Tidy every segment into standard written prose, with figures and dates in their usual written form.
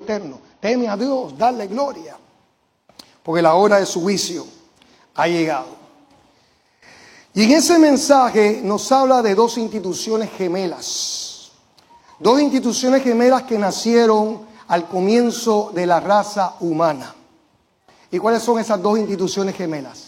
eterno. Teme a Dios, dale gloria, porque la hora de su juicio ha llegado. Y en ese mensaje nos habla de dos instituciones gemelas. Dos instituciones gemelas que nacieron al comienzo de la raza humana. ¿Y cuáles son esas dos instituciones gemelas?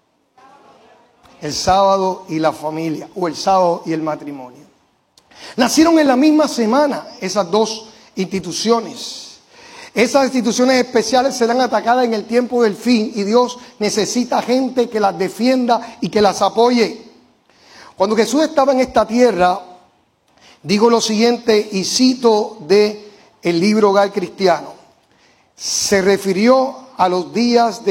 El sábado y la familia, o el sábado y el matrimonio. Nacieron en la misma semana esas dos instituciones. Esas instituciones especiales serán atacadas en el tiempo del fin y Dios necesita gente que las defienda y que las apoye. Cuando Jesús estaba en esta tierra, digo lo siguiente y cito de el libro Hogar Cristiano. Se refirió a los días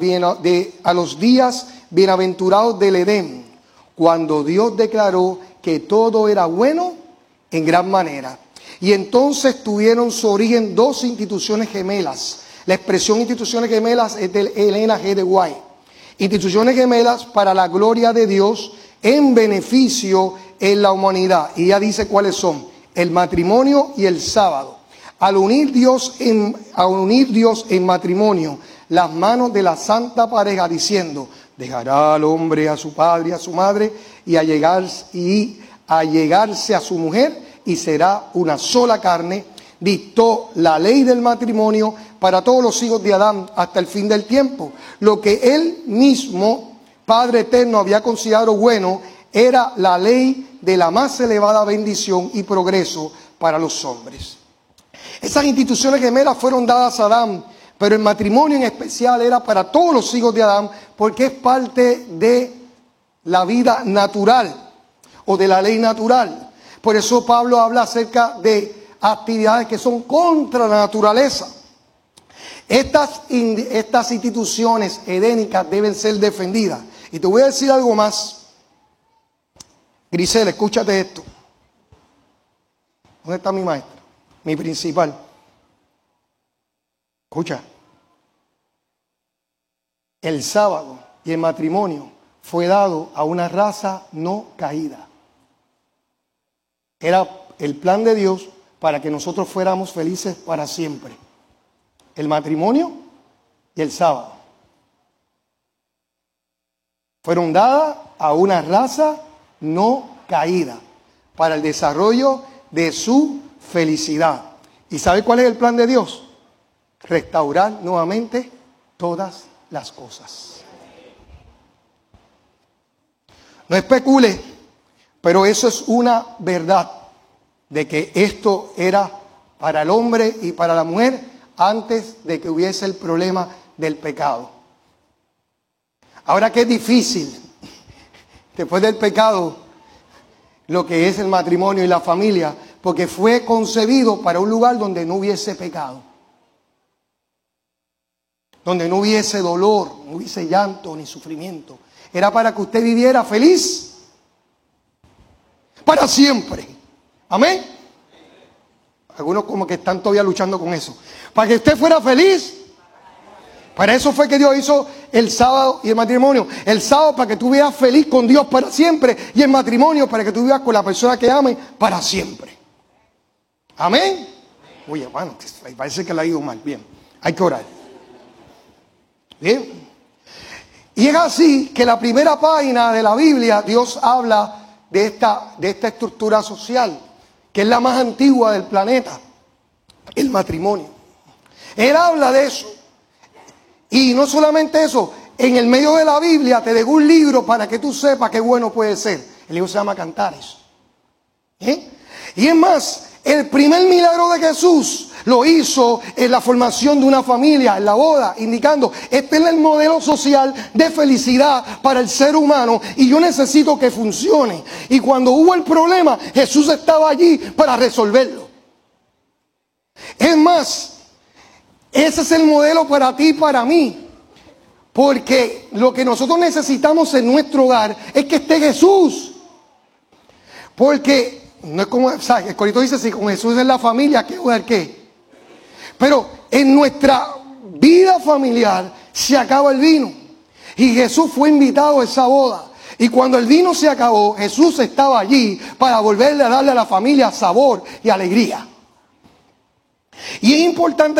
bienaventurados del Edén, cuando Dios declaró que todo era bueno en gran manera. Y entonces tuvieron su origen dos instituciones gemelas. La expresión instituciones gemelas es de Elena G. de White. Instituciones gemelas para la gloria de Dios en beneficio en la humanidad. Y ella dice cuáles son: el matrimonio y el sábado. Al unir Dios en matrimonio las manos de la santa pareja, diciendo: dejará al hombre a su padre y a su madre y allegarse a su mujer, y será una sola carne. Dictó la ley del matrimonio para todos los hijos de Adán hasta el fin del tiempo. Lo que él mismo, Padre eterno, había considerado bueno, era la ley de la más elevada bendición y progreso para los hombres. Esas instituciones gemelas fueron dadas a Adán, pero el matrimonio en especial era para todos los hijos de Adán, porque es parte de la vida natural o de la ley natural. Por eso Pablo habla acerca de actividades que son contra la naturaleza. Estas instituciones edénicas deben ser defendidas. Y te voy a decir algo más. Grisel, escúchate esto. ¿Dónde está mi maestra? Mi principal. Escucha. El sábado y el matrimonio fue dado a una raza no caída. Era el plan de Dios para que nosotros fuéramos felices para siempre. El matrimonio y el sábado fueron dadas a una raza no caída para el desarrollo de su felicidad. ¿Y sabe cuál es el plan de Dios? Restaurar nuevamente todas las cosas. No especule, pero eso es una verdad, de que esto era para el hombre y para la mujer antes de que hubiese el problema del pecado. Ahora que es difícil, después del pecado, lo que es el matrimonio y la familia, porque fue concebido para un lugar donde no hubiese pecado, donde no hubiese dolor, no hubiese llanto ni sufrimiento. Era para que usted viviera feliz para siempre. Amén. Algunos como que están todavía luchando con eso. Para que usted fuera feliz. Para eso fue que Dios hizo el sábado y el matrimonio. El sábado para que tú vivas feliz con Dios para siempre. Y el matrimonio para que tú vivas con la persona que ames para siempre. Amén. Oye, hermano, parece que le ha ido mal. Bien, hay que orar. Bien. Y es así que la primera página de la Biblia, Dios habla de esta estructura social, que es la más antigua del planeta, el matrimonio. Él habla de eso. Y no solamente eso, en el medio de la Biblia te dejó un libro para que tú sepas qué bueno puede ser. El libro se llama Cantares. Y es más, el primer milagro de Jesús lo hizo en la formación de una familia, en la boda, indicando, este es el modelo social de felicidad para el ser humano y yo necesito que funcione. Y cuando hubo el problema, Jesús estaba allí para resolverlo. Es más, ese es el modelo para ti y para mí. Porque lo que nosotros necesitamos en nuestro hogar es que esté Jesús. Porque no es como, o sea, el corito dice, si con Jesús en la familia, ¿qué hogar qué? Pero en nuestra vida familiar se acaba el vino. Y Jesús fue invitado a esa boda. Y cuando el vino se acabó, Jesús estaba allí para volverle a darle a la familia sabor y alegría. Y es importante